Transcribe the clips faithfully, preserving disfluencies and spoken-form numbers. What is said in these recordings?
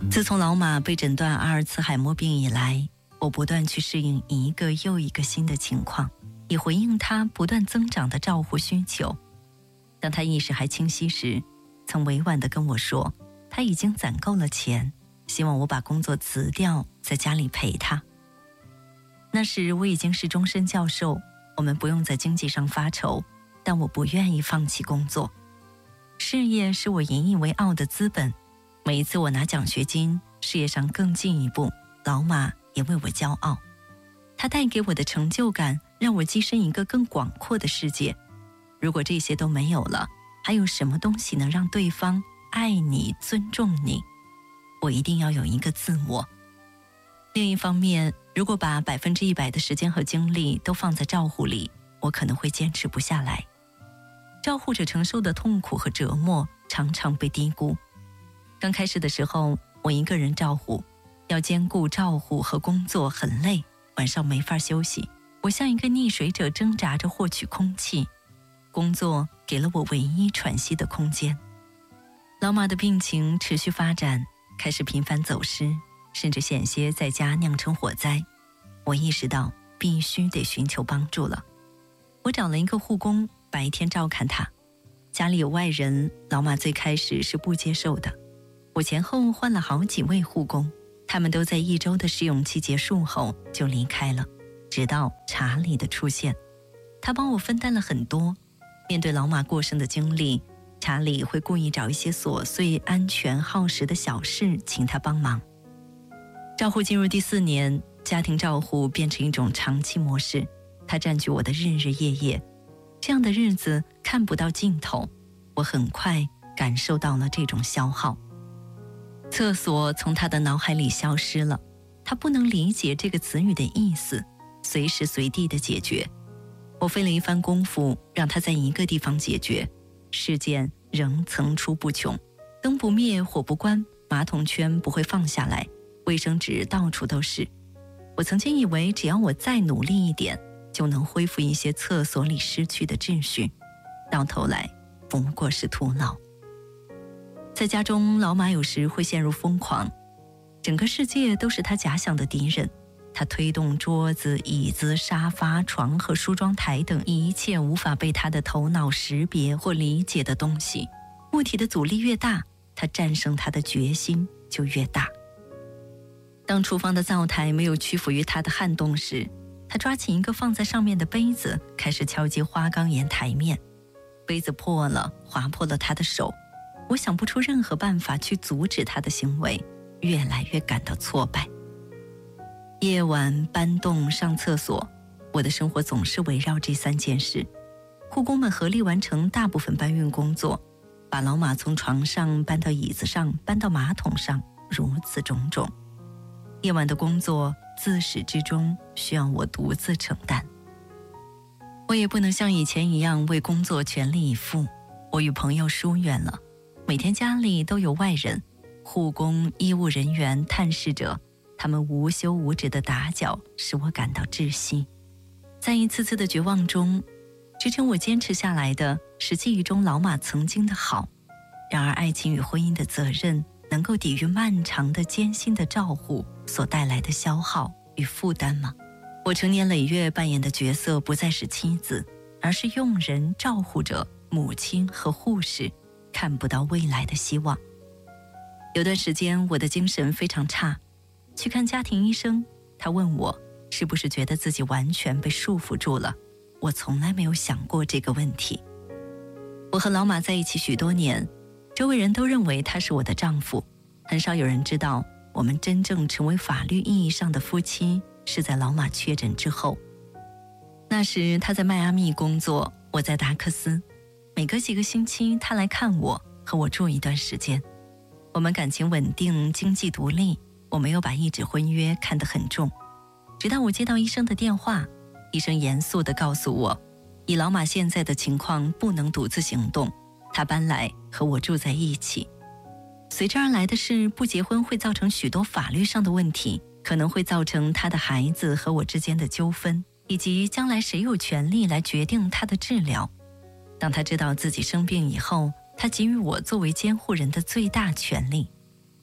自从老马被诊断阿尔茨海默病以来，我不断去适应一个又一个新的情况，以回应他不断增长的照护需求。当他意识还清晰时，曾委婉地跟我说，他已经攒够了钱，希望我把工作辞掉，在家里陪他。那时我已经是终身教授，我们不用在经济上发愁，但我不愿意放弃工作。事业是我引以为傲的资本，每一次我拿奖学金，事业上更进一步，老马也为我骄傲。他带给我的成就感，让我跻身一个更广阔的世界。如果这些都没有了，还有什么东西能让对方爱你、尊重你？我一定要有一个自我。另一方面，如果把百分之一百的时间和精力都放在照护里，我可能会坚持不下来。照护者承受的痛苦和折磨常常被低估。刚开始的时候，我一个人照护，要兼顾照护和工作，很累，晚上没法休息。我像一个溺水者，挣扎着获取空气。工作给了我唯一喘息的空间。老马的病情持续发展，开始频繁走失，甚至险些在家酿成火灾。我意识到必须得寻求帮助了。我找了一个护工，白天照看他。家里有外人，老马最开始是不接受的。我前后换了好几位护工，他们都在一周的试用期结束后就离开了，直到查理的出现。他帮我分担了很多。面对老马过剩的精力，查理会故意找一些琐碎、安全、耗时的小事请他帮忙。照护进入第四年，家庭照护变成一种长期模式，它占据我的日日夜夜。这样的日子看不到尽头，我很快感受到了这种消耗。厕所从他的脑海里消失了，他不能理解这个词语的意思，随时随地的解决。我费了一番功夫让他在一个地方解决，事件仍层出不穷，灯不灭火不关，马桶圈不会放下来，卫生纸到处都是。我曾经以为只要我再努力一点，就能恢复一些厕所里失去的秩序，到头来不过是徒劳。在家中，老马有时会陷入疯狂，整个世界都是他假想的敌人。他推动桌子、椅子、沙发、床和梳妆台等一切无法被他的头脑识别或理解的东西。物体的阻力越大，他战胜他的决心就越大。当厨房的灶台没有屈服于他的撼动时，他抓起一个放在上面的杯子，开始敲击花岗岩台面。杯子破了，划破了他的手。我想不出任何办法去阻止他的行为，越来越感到挫败。夜晚搬动、上厕所，我的生活总是围绕这三件事。护工们合力完成大部分搬运工作，把老马从床上搬到椅子上，搬到马桶上，如此种种。夜晚的工作自始至终需要我独自承担。我也不能像以前一样为工作全力以赴，我与朋友疏远了。每天家里都有外人，护工、医务人员、探视者，他们无休无止的打搅，使我感到窒息。在一次次的绝望中，支撑我坚持下来的是记忆中老马曾经的好。然而爱情与婚姻的责任能够抵御漫长的艰辛的照护所带来的消耗与负担吗？我成年累月扮演的角色不再是妻子，而是佣人、照护者、母亲和护士，看不到未来的希望。有段时间我的精神非常差，去看家庭医生，他问我是不是觉得自己完全被束缚住了。我从来没有想过这个问题。我和老马在一起许多年，周围人都认为他是我的丈夫，很少有人知道我们真正成为法律意义上的夫妻是在老马确诊之后。那时他在迈阿密工作，我在达克斯，每隔几个星期他来看我，和我住一段时间。我们感情稳定，经济独立，我没有把一纸婚约看得很重。直到我接到医生的电话，医生严肃地告诉我，以老马现在的情况不能独自行动，他搬来和我住在一起。随之而来的是，不结婚会造成许多法律上的问题，可能会造成他的孩子和我之间的纠纷，以及将来谁有权利来决定他的治疗。当他知道自己生病以后，他给予我作为监护人的最大权利。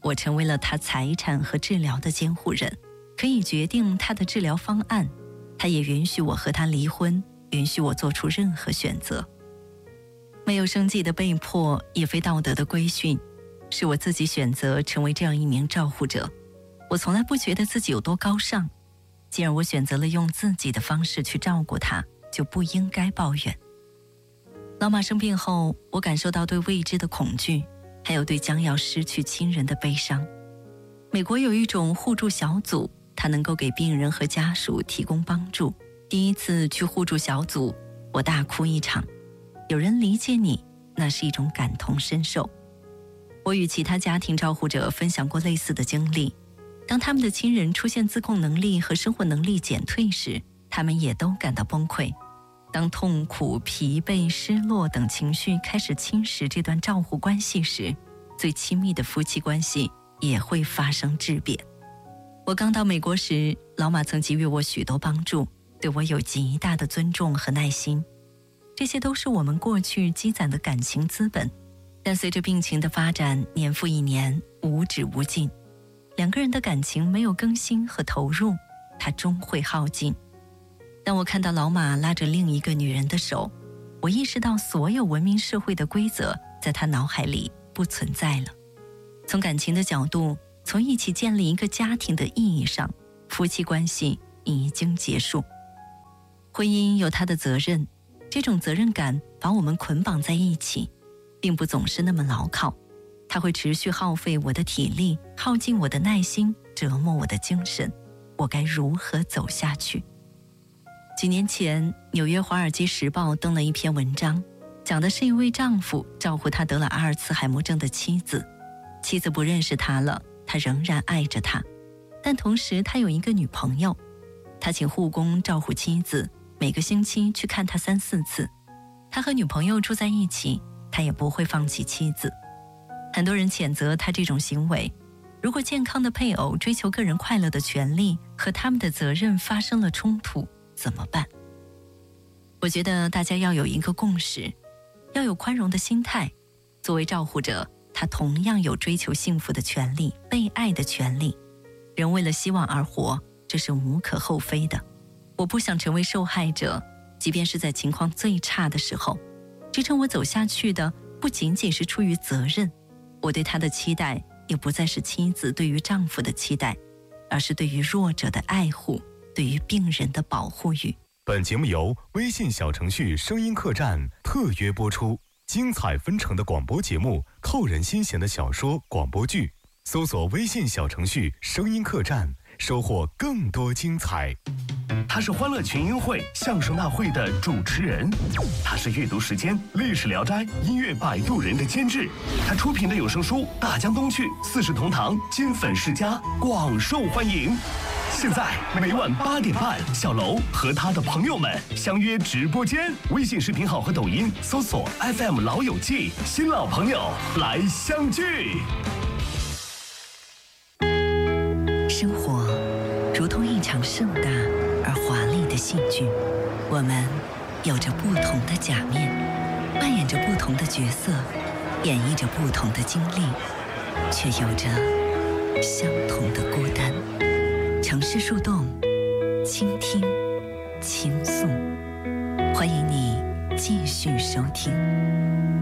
我成为了他财产和治疗的监护人，可以决定他的治疗方案。他也允许我和他离婚，允许我做出任何选择。没有生计的被迫，也非道德的规训，是我自己选择成为这样一名照护者。我从来不觉得自己有多高尚，既然我选择了用自己的方式去照顾他，就不应该抱怨。老马生病后，我感受到对未知的恐惧，还有对将要失去亲人的悲伤。美国有一种互助小组，它能够给病人和家属提供帮助。第一次去互助小组，我大哭一场。有人理解你，那是一种感同身受。我与其他家庭照护者分享过类似的经历，当他们的亲人出现自控能力和生活能力减退时，他们也都感到崩溃。当痛苦、疲惫、失落等情绪开始侵蚀这段照护关系时，最亲密的夫妻关系也会发生质变。我刚到美国时，老马曾给予我许多帮助，对我有极大的尊重和耐心，这些都是我们过去积攒的感情资本。但随着病情的发展，年复一年，无止无尽，两个人的感情没有更新和投入，它终会耗尽。当我看到老马拉着另一个女人的手，我意识到所有文明社会的规则在他脑海里不存在了。从感情的角度，从一起建立一个家庭的意义上，夫妻关系已经结束。婚姻有它的责任，这种责任感把我们捆绑在一起，并不总是那么牢靠，它会持续耗费我的体力，耗尽我的耐心，折磨我的精神。我该如何走下去？几年前，纽约《华尔街时报》登了一篇文章，讲的是一位丈夫照顾他得了阿尔茨海默症的妻子。妻子不认识他了，他仍然爱着他，但同时他有一个女朋友。他请护工照顾妻子，每个星期去看他三四次。他和女朋友住在一起，他也不会放弃妻子。很多人谴责他这种行为。如果健康的配偶追求个人快乐的权利和他们的责任发生了冲突，怎么办？我觉得大家要有一个共识，要有宽容的心态。作为照护者，他同样有追求幸福的权利，被爱的权利。人为了希望而活，这是无可厚非的。我不想成为受害者，即便是在情况最差的时候。支撑我走下去的不仅仅是出于责任，我对他的期待也不再是妻子对于丈夫的期待，而是对于弱者的爱护，对于病人的保护欲。 本节目由微信小程序声音客栈特约播出，精彩纷呈的广播节目，扣人心弦的小说广播剧，搜索微信小程序声音客栈，收获更多精彩。 他是欢乐群英会相声大会的主持人，他是阅读时间历史聊斋音乐摆渡人的监制，他出品的有声书《大江东去》四世同堂金粉世家广受欢迎。现在每晚八点半，小楼和他的朋友们相约直播间，微信视频号和抖音搜索 F M 老友记，新老朋友来相聚。 生活如同一场盛大而华丽的戏剧，我们有着不同的假面，扮演着不同的角色，演绎着不同的经历，却有着相同的孤单。城市树洞，倾听，倾诉，欢迎你继续收听。